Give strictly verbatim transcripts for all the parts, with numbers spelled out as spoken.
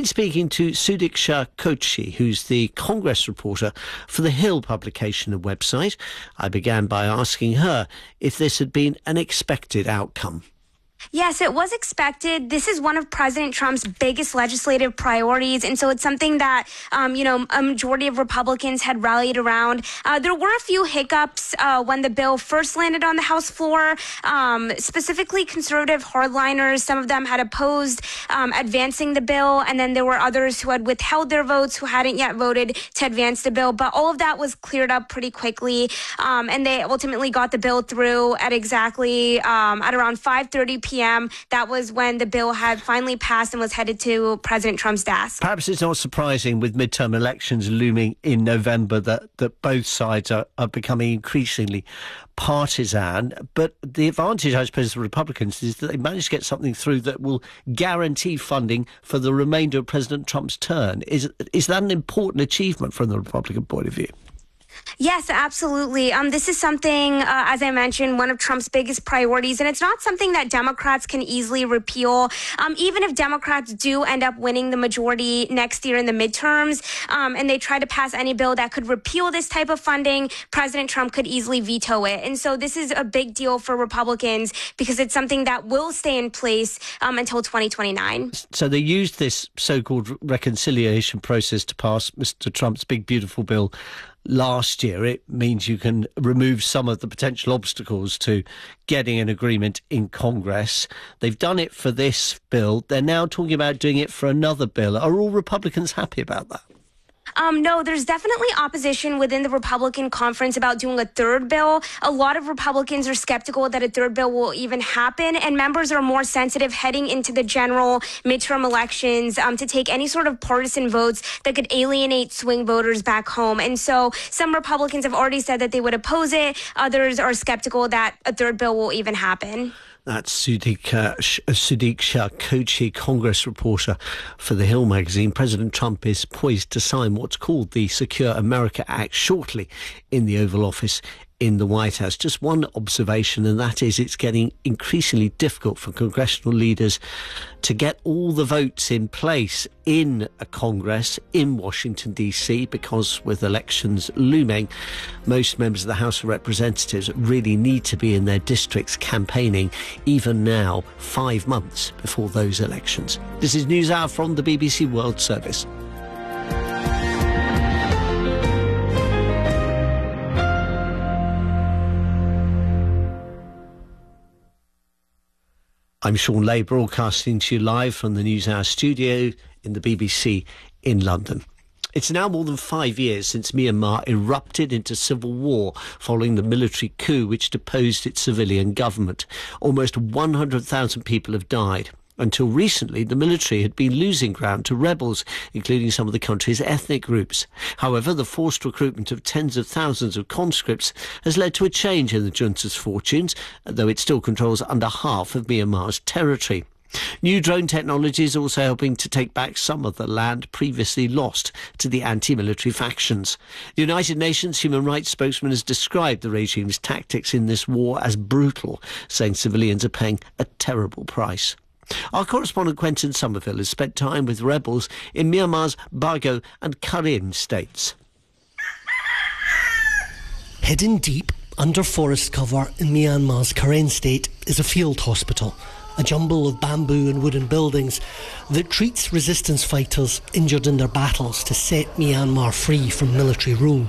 been speaking to Sudiksha Kochi, who's the Congress reporter for the Hill publication and website. I began by asking her if this had been an expected outcome. Yes, it was expected. This is one of President Trump's biggest legislative priorities, and so it's something that, um, you know, a majority of Republicans had rallied around. Uh, there were a few hiccups uh, when the bill first landed on the House floor, um, specifically conservative hardliners. Some of them had opposed um, advancing the bill, and then there were others who had withheld their votes, who hadn't yet voted to advance the bill. But all of that was cleared up pretty quickly, um, and they ultimately got the bill through at exactly um, at around five thirty p m That was when the bill had finally passed and was headed to President Trump's desk. Perhaps it's not surprising with midterm elections looming in November that, that both sides are, are becoming increasingly partisan. But the advantage, I suppose, of the Republicans is that they managed to get something through that will guarantee funding for the remainder of President Trump's term. Is, is that an important achievement from the Republican point of view? Yes, absolutely. Um, this is something, uh, as I mentioned, one of Trump's biggest priorities, and it's not something that Democrats can easily repeal. Um, even if Democrats do end up winning the majority next year in the midterms, um, and they try to pass any bill that could repeal this type of funding, President Trump could easily veto it. And so this is a big deal for Republicans because it's something that will stay in place um, until twenty twenty-nine. So they used this so-called reconciliation process to pass Mister Trump's big, beautiful bill last year. It means you can remove some of the potential obstacles to getting an agreement in Congress. They've done it for this bill. They're now talking about doing it for another bill. Are all Republicans happy about that? Um, no, there's definitely opposition within the Republican conference about doing a third bill. A lot of Republicans are skeptical that a third bill will even happen, and members are more sensitive heading into the general midterm elections um, to take any sort of partisan votes that could alienate swing voters back home. And so some Republicans have already said that they would oppose it. Others are skeptical that a third bill will even happen. That's Sudiksha, Sudiksha Kochi, Congress reporter for The Hill magazine. President Trump is poised to sign what's called the Secure America Act shortly in the Oval Office in the White House. Just one observation, and that is it's getting increasingly difficult for congressional leaders to get all the votes in place in a Congress in Washington, D C, because with elections looming, most members of the House of Representatives really need to be in their districts campaigning, even now, five months before those elections. This is NewsHour from the B B C World Service. I'm Sean Lay, broadcasting to you live from the NewsHour studio in the B B C in London. It's now more than five years since Myanmar erupted into civil war following the military coup which deposed its civilian government. Almost one hundred thousand people have died. Until recently, the military had been losing ground to rebels, including some of the country's ethnic groups. However, the forced recruitment of tens of thousands of conscripts has led to a change in the junta's fortunes, though it still controls under half of Myanmar's territory. New drone technology is also helping to take back some of the land previously lost to the anti-military factions. The United Nations human rights spokesman has described the regime's tactics in this war as brutal, saying civilians are paying a terrible price. Our correspondent Quentin Somerville has spent time with rebels in Myanmar's Bago and Karen states. Hidden deep under forest cover in Myanmar's Karen state is a field hospital, a jumble of bamboo and wooden buildings that treats resistance fighters injured in their battles to set Myanmar free from military rule.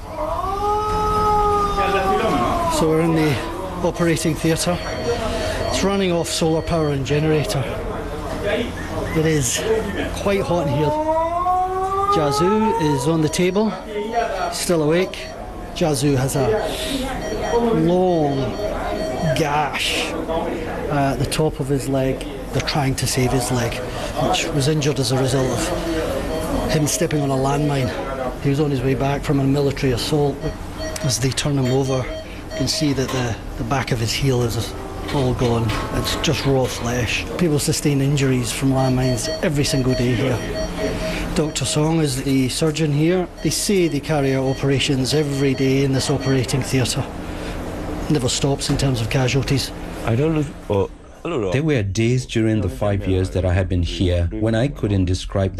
So we're in the operating theatre. It's running off solar power and generator. It is quite hot in here. Jazu is on the table, still awake. Jazu has a long gash at the top of his leg. They're trying to save his leg, which was injured as a result of him stepping on a landmine. He was on his way back from a military assault. As they turn him over, you can see that the, the back of his heel is all gone. It's just raw flesh. People sustain injuries from landmines every single day here. Doctor Song is the surgeon here. They say they carry out operations every day in this operating theatre. Never stops in terms of casualties. I don't know. Oh, there were days during the five years that I had been here when I couldn't describe the